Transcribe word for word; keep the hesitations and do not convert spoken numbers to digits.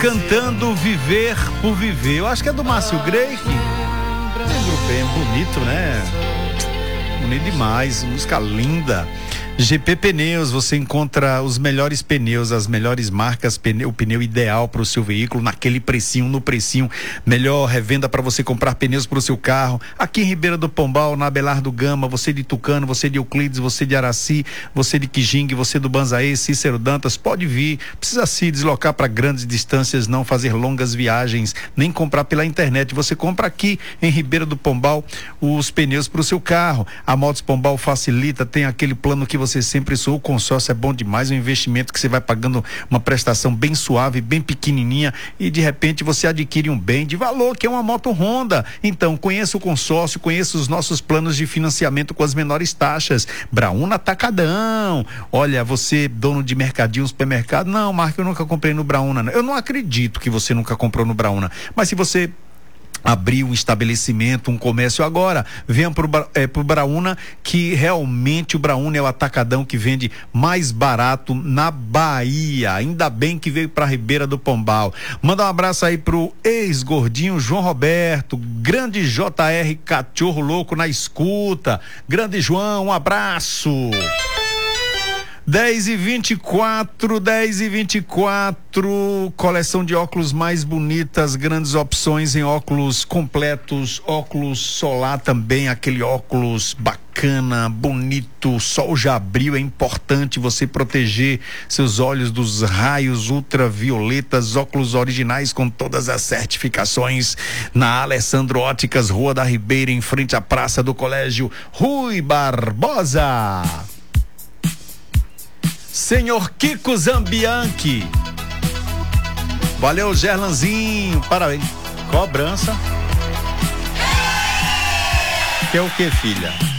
cantando Viver por Viver. Eu acho que é do Márcio Greik. Lembro bem, bonito, né? Bonito demais, música linda. G P Pneus, você encontra os melhores pneus, as melhores marcas, pneu, o pneu ideal para o seu veículo, naquele precinho, no precinho, melhor revenda para você comprar pneus para o seu carro. Aqui em Ribeira do Pombal, na Abelardo Gama, você de Tucano, você de Euclides, você de Araci, você de Quijingue, você do Banzaê, Cícero Dantas, pode vir, precisa se deslocar para grandes distâncias, não fazer longas viagens, nem comprar pela internet, você compra aqui em Ribeira do Pombal os pneus para o seu carro. A Motos Pombal facilita, tem aquele plano que você sempre sou, o consórcio é bom demais, um investimento que você vai pagando uma prestação bem suave, bem pequenininha e de repente você adquire um bem de valor que é uma moto Honda. Então conheça o consórcio, conheça os nossos planos de financiamento com as menores taxas. Brauna Atacadão, olha, você dono de mercadinho, supermercado, não, Marco, eu nunca comprei no Brauna, não. Eu não acredito que você nunca comprou no Brauna, mas se você abrir um estabelecimento, um comércio agora, venha pro, é, pro Brauna, que realmente o Brauna é o atacadão que vende mais barato na Bahia. Ainda bem que veio pra Ribeira do Pombal. Manda um abraço aí pro ex-gordinho João Roberto, grande J R Cachorro Louco na escuta. Grande João, um abraço. dez e vinte e quatro, dez e vinte e quatro, coleção de óculos mais bonitas, grandes opções em óculos completos, óculos solar também, aquele óculos bacana, bonito, sol já abriu, é importante você proteger seus olhos dos raios ultravioletas, óculos originais com todas as certificações na Alessandro Óticas, Rua da Ribeira, em frente à Praça do Colégio Rui Barbosa. Senhor Kiko Zambianchi. Valeu, Gerlanzinho. Parabéns. Cobrança. Que é o que, filha?